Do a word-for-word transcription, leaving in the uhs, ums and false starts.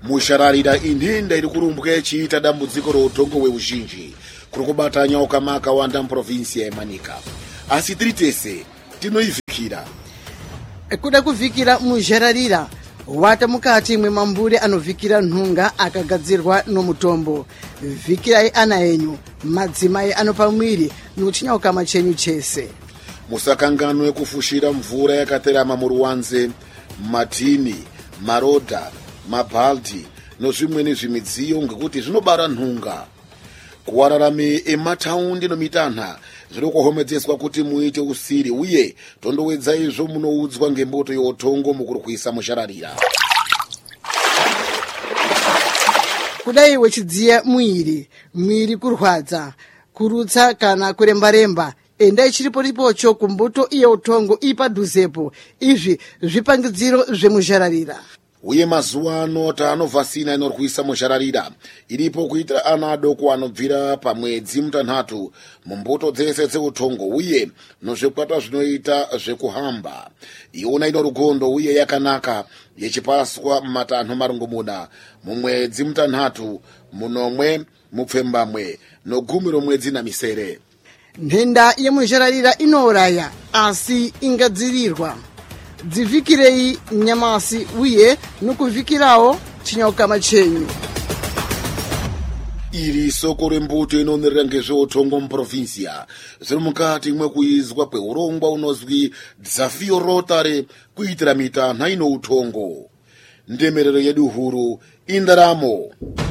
mushararira inhenda iri kurumbwa ichiita dambudziko routongo hweuzhinji kuri kubata nyaukama akawanda muprovinsi yemanika, asi tiri tese tinoivhikira. Kuda kuvhikira muzhararira wata mukati mwemambure anovhikira nhunga akagadzirwa nomutombo. Vhikirai ana enyu, madzimai anopa mwiri nokuchinyaukama chenyu chese. Musakanganwe kufushira mvura yakaterama muruwanze, matini, marodha, mabhaldi nozvimweni zvimidziyo ngekuti zvinobara nhunga. Kuwararame emataundi nomitanha zviri kuhomedzeswa kuti muite usiri uye tondowedza izvo munoudzwa ngemboto youtongo mukurwisa mushararira. Kudai wechidziya mwiri, mwiri kurwadza, kurutsa kana kuremba-remba, endai chiripo ripocho kumbuto yeutongo ipadhuzepo. Izvi zvipangidziro zvemuzhararira. Uye mazuva ano tanovhasina inorwisa mushararira iripo kuitira ana adoko anobvira pamwedzi mutanhatu mumbuto dzese dzeutongo uye nozvikwata zvinoita zvekuhamba. Iona ino rugondo uye yakanaka yechipaswa mumatanho marongomuna mumwedzi mutanhatu, munomwe, mupfembamwe nogumi romwedzi namisere. Nhenda yemuzhararira inouraya asi ingadzivirirwa. Dzivhikirei nyamasi uye nokuvhikirawo chinyaukama chenyu. Iri soko rembuto inonerera ngezveutongo muprovinsia zviri mukati mwekuizwa kweurongwa unozwi Dzafio Rotary kuitira mitanha ino utongo. Ndemerero yedu huru indaramo.